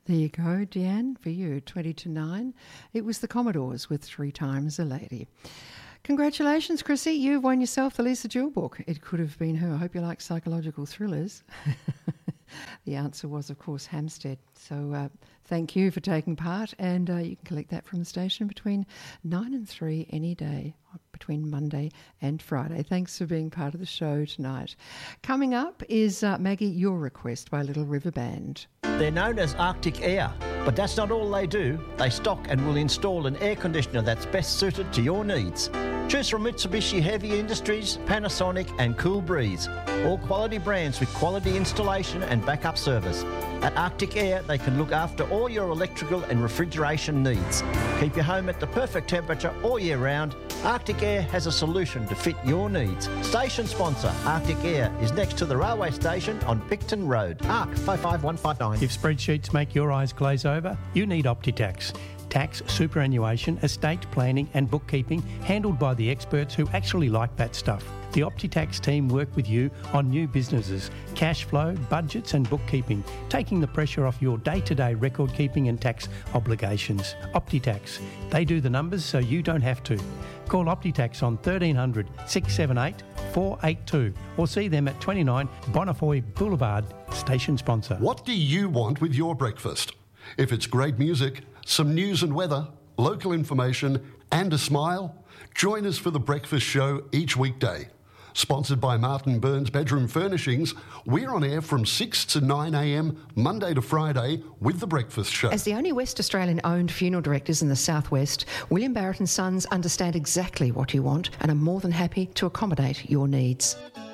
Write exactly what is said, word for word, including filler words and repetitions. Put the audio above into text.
There you go, Deanne, for you, twenty to nine. It was the Commodores with Three Times a Lady. Congratulations, Chrissy. You've won yourself the Lisa Jewell book. It could have been her. I hope you like psychological thrillers. The answer was, of course, Hampstead. So uh, thank you for taking part, and uh, you can collect that from the station between nine and three any day, between Monday and Friday. Thanks for being part of the show tonight. Coming up is uh, Maggie, Your Request by Little River Band. They're known as Arctic Air, but that's not all they do. They stock and will install an air conditioner that's best suited to your needs. Choose from Mitsubishi Heavy Industries, Panasonic and Cool Breeze. All quality brands with quality installation and backup service. At Arctic Air, they can look after all your electrical and refrigeration needs. Keep your home at the perfect temperature all year round. Arctic Air has a solution to fit your needs. Station sponsor Arctic Air is next to the railway station on Picton Road. A R C five five one five nine. If spreadsheets make your eyes glaze over, you need OptiTax. Tax, superannuation, estate planning and bookkeeping handled by the experts who actually like that stuff. The OptiTax team work with you on new businesses, cash flow, budgets and bookkeeping, taking the pressure off your day-to-day record keeping and tax obligations. OptiTax. They do the numbers so you don't have to. Call OptiTax on thirteen hundred, six seven eight, four eight two or see them at twenty-nine Bonnefoy Boulevard, station sponsor. What do you want with your breakfast? If it's great music, some news and weather, local information and a smile, join us for The Breakfast Show each weekday. Sponsored by Martin Burns Bedroom Furnishings, we're on air from six to nine a m Monday to Friday with The Breakfast Show. As the only West Australian-owned funeral directors in the southwest, William Barrett and Sons understand exactly what you want and are more than happy to accommodate your needs.